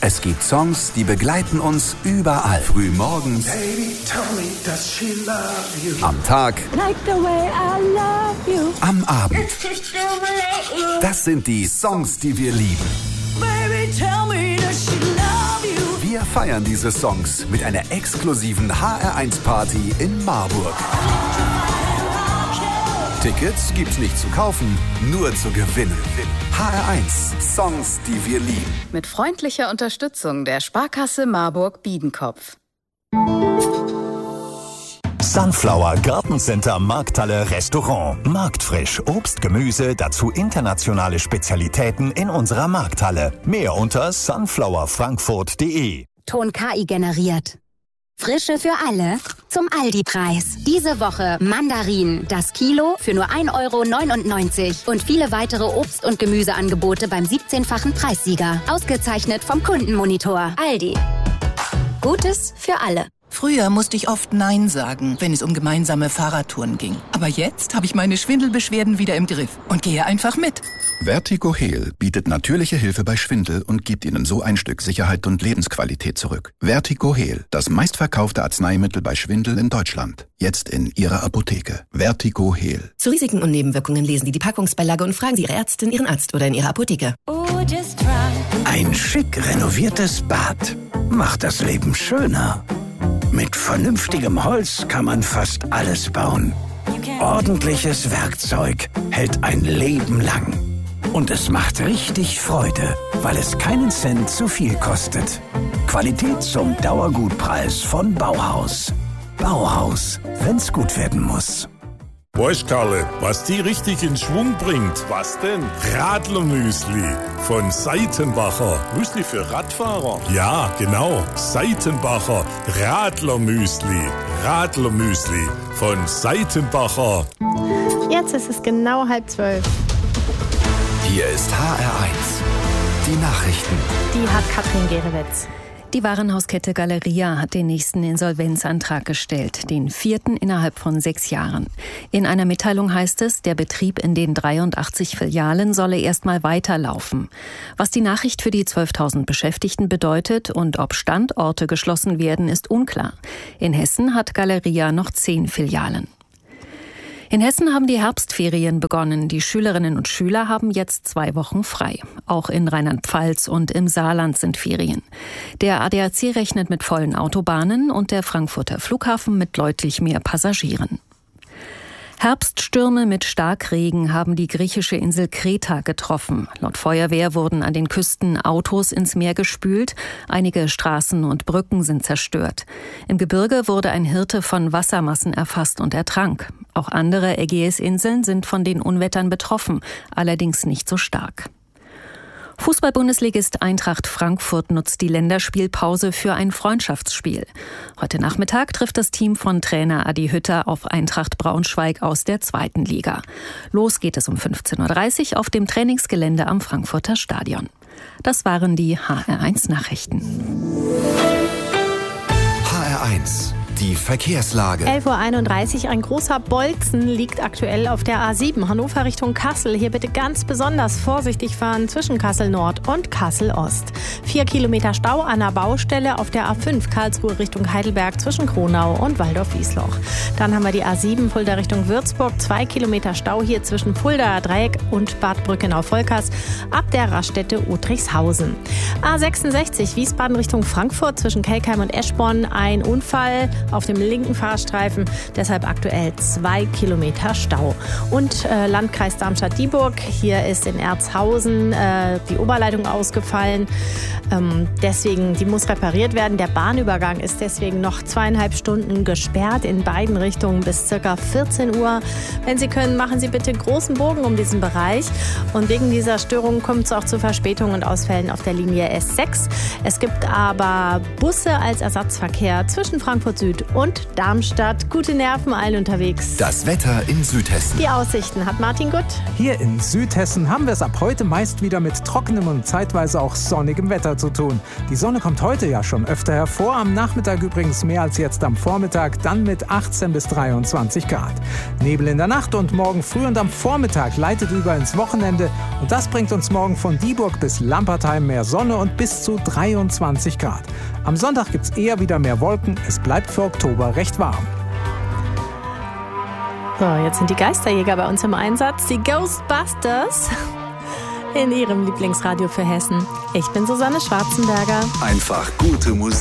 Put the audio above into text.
Es gibt Songs, die begleiten uns überall. Frühmorgens, Baby, tell me, does she love you? am Tag, Like the way I love you. am Abend. Das sind die Songs, die wir lieben. Baby, tell me, does she love you? Wir feiern diese Songs mit einer exklusiven HR1-Party in Marburg. Tickets gibt's nicht zu kaufen, nur zu gewinnen. HR1 Songs, die wir lieben. Mit freundlicher Unterstützung der Sparkasse Marburg-Biedenkopf. Sunflower Gartencenter Markthalle Restaurant. Marktfrisch, Obst, Gemüse, dazu internationale Spezialitäten in unserer Markthalle. Mehr unter sunflowerfrankfurt.de. Ton KI generiert. Frische für alle zum Aldi-Preis. Diese Woche Mandarinen, das Kilo für nur 1,99 € und viele weitere Obst- und Gemüseangebote beim 17-fachen Preissieger. Ausgezeichnet vom Kundenmonitor. Aldi. Gutes für alle. Früher musste ich oft Nein sagen, wenn es um gemeinsame Fahrradtouren ging. Aber jetzt habe ich meine Schwindelbeschwerden wieder im Griff und gehe einfach mit. Vertigo Heal bietet natürliche Hilfe bei Schwindel und gibt Ihnen so ein Stück Sicherheit und Lebensqualität zurück. Vertigo Heal, das meistverkaufte Arzneimittel bei Schwindel in Deutschland. Jetzt in Ihrer Apotheke. Vertigo Heal. Zu Risiken und Nebenwirkungen lesen Sie die Packungsbeilage und fragen Sie Ihre Ärztin, Ihren Arzt oder in Ihrer Apotheke. Ein schick renoviertes Bad macht das Leben schöner. Mit vernünftigem Holz kann man fast alles bauen. Ordentliches Werkzeug hält ein Leben lang. Und es macht richtig Freude, weil es keinen Cent zu viel kostet. Qualität zum Dauergutpreis von Bauhaus. Bauhaus, wenn's gut werden muss. Weißt Karle, was die richtig in Schwung bringt? Was denn? Radlermüsli von Seitenbacher. Müsli für Radfahrer? Ja, genau. Seitenbacher Radlermüsli. Radlermüsli von Seitenbacher. Jetzt ist es genau 11:30. Hier ist HR1. Die Nachrichten. Die hat Katrin Gerewetz. Die Warenhauskette Galeria hat den nächsten Insolvenzantrag gestellt, den 4. innerhalb von 6 Jahren. In einer Mitteilung heißt es, der Betrieb in den 83 Filialen solle erstmal weiterlaufen. Was die Nachricht für die 12.000 Beschäftigten bedeutet und ob Standorte geschlossen werden, ist unklar. In Hessen hat Galeria noch 10 Filialen. In Hessen haben die Herbstferien begonnen. Die Schülerinnen und Schüler haben jetzt 2 Wochen frei. Auch in Rheinland-Pfalz und im Saarland sind Ferien. Der ADAC rechnet mit vollen Autobahnen und der Frankfurter Flughafen mit deutlich mehr Passagieren. Herbststürme mit Starkregen haben die griechische Insel Kreta getroffen. Laut Feuerwehr wurden an den Küsten Autos ins Meer gespült. Einige Straßen und Brücken sind zerstört. Im Gebirge wurde ein Hirte von Wassermassen erfasst und ertrank. Auch andere Ägäisinseln sind von den Unwettern betroffen, allerdings nicht so stark. Fußball-Bundesligist Eintracht Frankfurt nutzt die Länderspielpause für ein Freundschaftsspiel. Heute Nachmittag trifft das Team von Trainer Adi Hütter auf Eintracht Braunschweig aus der 2. Liga. Los geht es um 15:30 Uhr auf dem Trainingsgelände am Frankfurter Stadion. Das waren die HR1 Nachrichten. HR1. Die Verkehrslage. 11:31 Uhr. Ein großer Bolzen liegt aktuell auf der A7 Hannover Richtung Kassel. Hier bitte ganz besonders vorsichtig fahren zwischen Kassel Nord und Kassel Ost. 4 Kilometer Stau an der Baustelle auf der A5 Karlsruhe Richtung Heidelberg zwischen Kronau und Waldorf-Wiesloch. Dann haben wir die A7 Fulda Richtung Würzburg. 2 Kilometer Stau hier zwischen Fuldaer Dreieck und Bad Brückenau-Volkers ab der Raststätte Uttrichshausen. A66 Wiesbaden Richtung Frankfurt zwischen Kelkheim und Eschborn. Ein Unfall auf dem linken Fahrstreifen, deshalb aktuell 2 Kilometer Stau. Und Landkreis Darmstadt-Dieburg, hier ist in Erzhausen die Oberleitung ausgefallen. Deswegen, die muss repariert werden. Der Bahnübergang ist deswegen noch 2,5 Stunden gesperrt in beiden Richtungen bis ca. 14 Uhr. Wenn Sie können, machen Sie bitte großen Bogen um diesen Bereich. Und wegen dieser Störung kommt es auch zu Verspätungen und Ausfällen auf der Linie S6. Es gibt aber Busse als Ersatzverkehr zwischen Frankfurt Süd Sylt und Darmstadt. Gute Nerven allen unterwegs. Das Wetter in Südhessen. Die Aussichten hat Martin Gutt. Hier in Südhessen haben wir es ab heute meist wieder mit trockenem und zeitweise auch sonnigem Wetter zu tun. Die Sonne kommt heute ja schon öfter hervor, am Nachmittag übrigens mehr als jetzt am Vormittag, dann mit 18 bis 23 Grad. Nebel in der Nacht und morgen früh und am Vormittag leitet über ins Wochenende und das bringt uns morgen von Dieburg bis Lampertheim mehr Sonne und bis zu 23 Grad. Am Sonntag gibt es eher wieder mehr Wolken, es bleibt für Oktober recht warm. So, jetzt sind die Geisterjäger bei uns im Einsatz, die Ghostbusters in ihrem Lieblingsradio für Hessen. Ich bin Susanne Schwarzenberger. Einfach gute Musik.